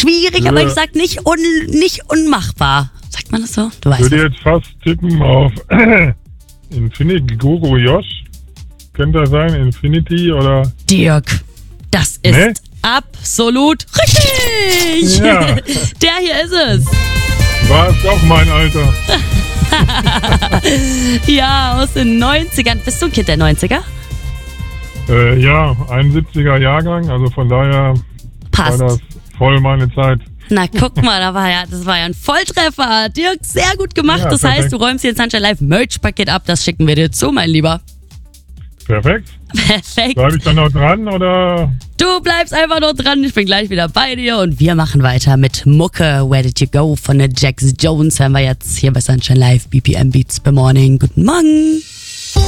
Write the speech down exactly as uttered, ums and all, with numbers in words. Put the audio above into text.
schwierig, Ja. aber ich sag nicht, un, nicht unmachbar. Sagt man das so? Du Ich weißt würde es. jetzt fast tippen auf Infinity Guru Josh. Könnte das sein? Infinity oder? Dirk, das ist Ne? absolut richtig. Ja. Der hier ist es. War es doch mein Alter. Ja, aus den neunzigern. Bist du ein Kind der neunziger? Äh, ja, einundsiebziger Jahrgang, also von daher Passt. war das voll meine Zeit. Na, guck mal, da war ja, das war ja ein Volltreffer. Dirk, sehr gut gemacht. Ja, das perfekt. heißt, du räumst hier ein Sunshine Live Merch-Paket ab. Das schicken wir dir zu, mein Lieber. Perfekt. Perfekt. Bleibe ich dann noch dran oder? Du bleibst einfach noch dran. Ich bin gleich wieder bei dir und wir machen weiter mit Mucke. Where Did You Go von der Jax Jones. Hören wir jetzt hier bei Sunshine Live. B P M Beats by Morning. Guten Morgen.